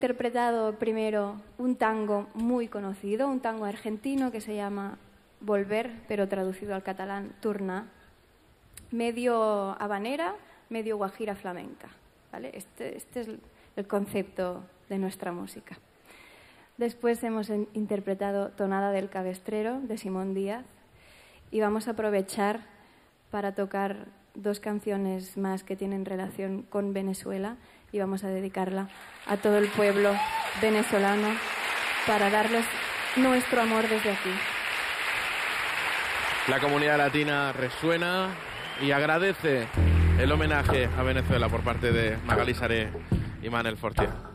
Interpretado primero un tango muy conocido, un tango argentino que se llama Volver, pero traducido al catalán Tornar, medio habanera, medio guajira flamenca, ¿vale? Este es el concepto de nuestra música. Después hemos interpretado Tonada del Cabestrero de Simón Díaz y vamos a aprovechar para tocar dos canciones más que tienen relación con Venezuela y vamos a dedicarla a todo el pueblo venezolano para darles nuestro amor desde aquí. La comunidad latina resuena y agradece el homenaje a Venezuela por parte de Magalí Saré y Manel Fortier.